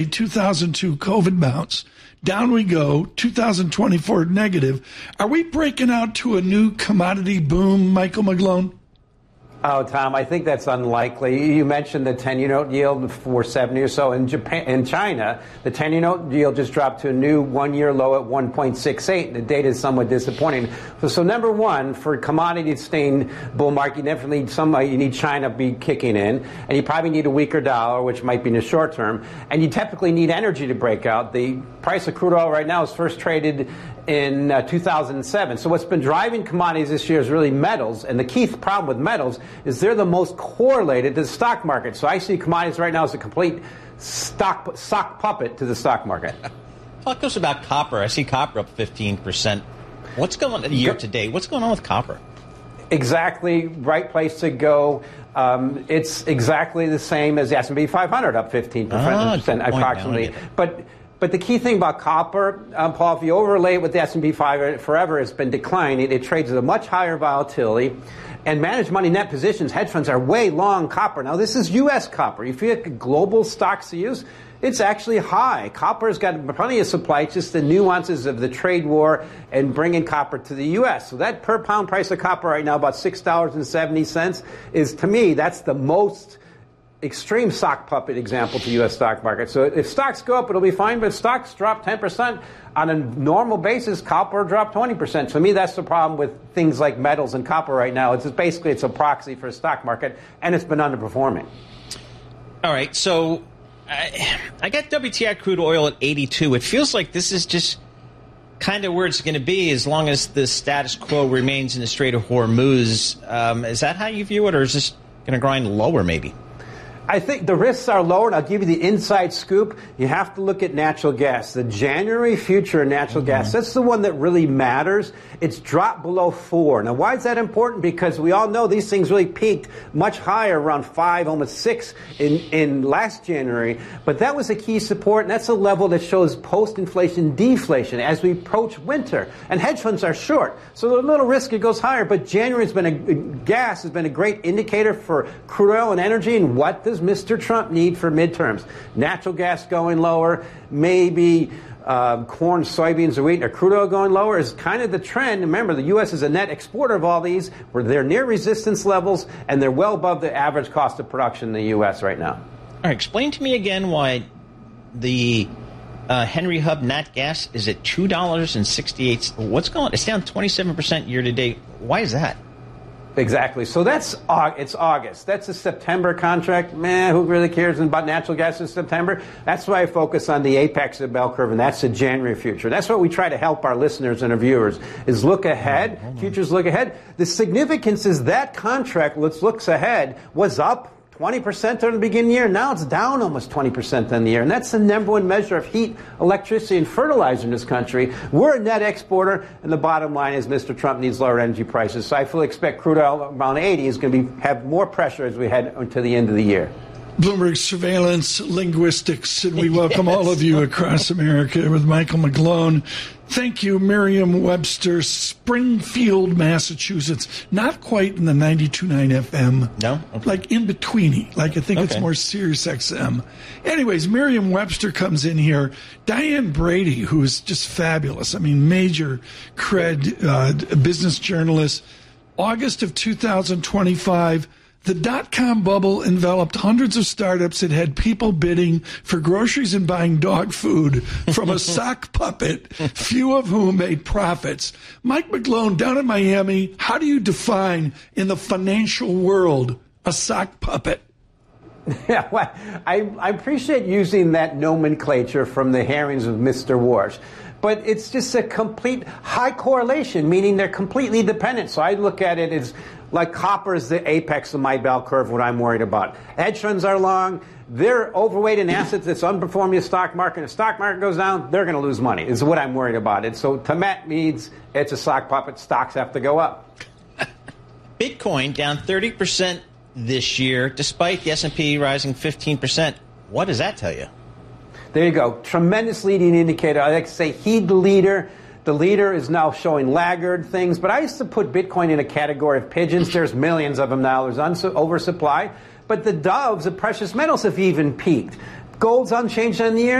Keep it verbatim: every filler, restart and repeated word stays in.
two thousand two COVID bounce. Down we go, two thousand twenty-four negative. Are we breaking out to a new commodity boom, Michael McGlone? Oh, Tom, I think that's unlikely. You mentioned the ten-year note yield for seventy or so. In Japan, in China, the ten-year note yield just dropped to a new one-year low at one point six eight. The data is somewhat disappointing. So, so number one, for commodity to stay in bull market, you definitely need somebody. You need China to be kicking in, and you probably need a weaker dollar, which might be in the short term. And you typically need energy to break out. The price of crude oil right now is first traded in uh, two thousand seven. So what's been driving commodities this year is really metals. And the key problem with metals is they're the most correlated to the stock market. So I see commodities right now as a complete stock sock puppet to the stock market. Talk to us about copper. I see copper up fifteen percent. What's going on year to date? What's going on with copper? Exactly right place to go. Um, it's exactly the same as the S and P five hundred, up fifteen percent ah, approximately. But But the key thing about copper, um, Paul, if you overlay it with the S and P five hundred forever, it's been declining. It, it trades at a much higher volatility. And managed money net positions, hedge funds are way long copper. Now, this is U S copper. If you have global stocks to use, it's actually high. Copper's got plenty of supply. It's just the nuances of the trade war and bringing copper to the U S. So that per pound price of copper right now, about six dollars and seventy cents, is, to me, that's the most extreme sock puppet example to U S stock market. So if stocks go up, it'll be fine, but if stocks drop ten percent on a normal basis, copper drop twenty percent. To me, that's the problem with things like metals and copper right now. It's just basically it's a proxy for the stock market, and it's been underperforming. All right, so I, I got W T I crude oil at eighty-two. It feels like this is just kind of where it's going to be as long as the status quo remains in the Strait of Hormuz. Um, is that how you view it, or is this going to grind lower maybe? I think the risks are lower, and I'll give you the inside scoop. You have to look at natural gas. The January future in natural mm-hmm. gas, that's the one that really matters. It's dropped below four. Now, why is that important? Because we all know these things really peaked much higher, around five, almost six in, in last January. But that was a key support, and that's a level that shows post-inflation deflation as we approach winter. And hedge funds are short, so there's a little risk it goes higher. But January has been a, gas has been a great indicator for crude oil and energy, and what does Mister Trump need for midterms? Natural gas going lower, maybe uh, corn, soybeans, or wheat, or crude oil going lower is kind of the trend. Remember, the U S is a net exporter of all these, where they're near resistance levels, and they're well above the average cost of production in the U S right now. All right, explain to me again why the uh, Henry Hub nat gas is at two dollars and sixty-eight cents. What's going on? It's down twenty-seven percent year to date. Why is that? Exactly. So that's it's August. That's a September contract. Man, who really cares about natural gas in September? That's why I focus on the apex of the bell curve, and that's the January future. That's what we try to help our listeners and our viewers, is look ahead. Futures look ahead. The significance is that contract, let's looks ahead, was up twenty percent during the beginning of the year. Now it's down almost twenty percent in the year. And that's the number one measure of heat, electricity, and fertilizer in this country. We're a net exporter, and the bottom line is Mister Trump needs lower energy prices. So I fully expect crude oil around eighty is going to be have more pressure as we head into the end of the year. Bloomberg Surveillance Linguistics, and we welcome yes. all of you across America with Michael McGlone. Thank you, Merriam-Webster, Springfield, Massachusetts. Not quite in the ninety-two point nine F M. No? Okay. Like in betweeny. Like I think okay. it's more Sirius X M. Anyways, Merriam-Webster comes in here. Diane Brady, who is just fabulous. I mean, major cred uh, business journalist. August of two thousand twenty-five. The dot-com bubble enveloped hundreds of startups that had people bidding for groceries and buying dog food from a sock puppet, few of whom made profits. Mike McGlone, down in Miami, how do you define in the financial world a sock puppet? Yeah, well, I, I appreciate using that nomenclature from the hearings of Mister Warsh. But it's just a complete high correlation, meaning they're completely dependent. So I look at it as like copper is the apex of my bell curve, what I'm worried about. Hedge funds are long. They're overweight in assets that's underperforming the stock market. If the stock market goes down, they're going to lose money, is what I'm worried about. And so to Matt means it's a sock puppet. Stocks have to go up. Bitcoin down thirty percent this year, despite the S and P rising fifteen percent. What does that tell you? There you go. Tremendous leading indicator. I like to say heed the leader. The leader is now showing laggard things. But I used to put Bitcoin in a category of pigeons. There's millions of them now. There's uns- oversupply. But the doves, the precious metals, have even peaked. Gold's unchanged on the year.